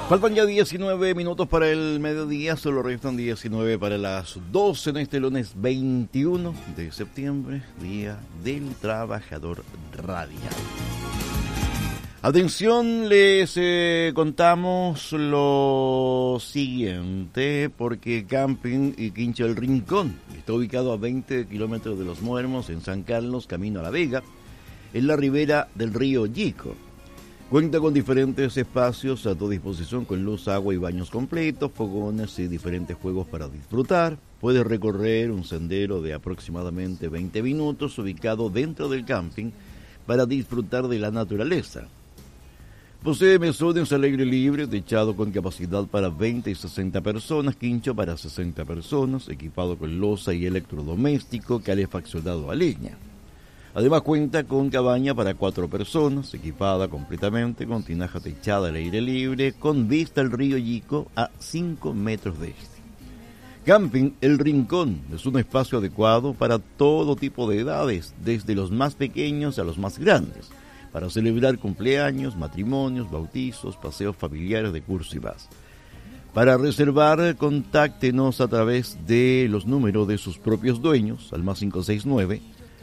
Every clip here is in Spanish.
Faltan ya 19 minutos para el mediodía, solo restan 19 para las 12 en este lunes 21 de septiembre, Día del Trabajador Radial. Atención, les contamos lo siguiente, porque Camping y Quincho El Rincón está ubicado a 20 kilómetros de Los Muermos, en San Carlos, camino a La Vega, en la ribera del río Yico. Cuenta con diferentes espacios a tu disposición con luz, agua y baños completos, fogones y diferentes juegos para disfrutar. Puedes recorrer un sendero de aproximadamente 20 minutos ubicado dentro del camping para disfrutar de la naturaleza. Posee mesones al aire libre, techado con capacidad para 20 y 60 personas, quincho para 60 personas, equipado con loza y electrodoméstico, calefaccionado a leña. Además cuenta con cabaña para 4 personas, equipada completamente con tinaja techada al aire libre, con vista al río Yico a 5 metros de este. Camping El Rincón es un espacio adecuado para todo tipo de edades, desde los más pequeños a los más grandes, para celebrar cumpleaños, matrimonios, bautizos, paseos familiares de curso y más. Para reservar, contáctenos a través de los números de sus propios dueños, al más 569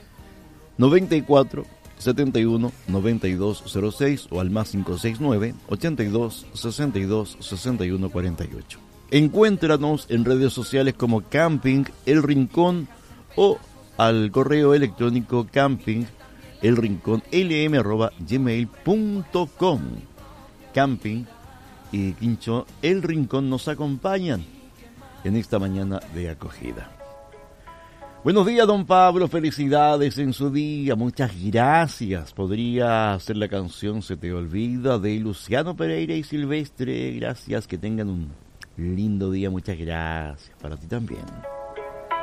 94 71 9206 o al más 569 82 62 61 48. Encuéntranos en redes sociales como Camping El Rincón o al correo electrónico campingelrincón@gmail.com. Camping y Quincho El Rincón nos acompañan en esta mañana de acogida. Buenos días, don Pablo, felicidades en su día, muchas gracias. Podría ser la canción Se te olvida de Luciano Pereira y Silvestre. Gracias, que tengan un lindo día, muchas gracias. Para ti también.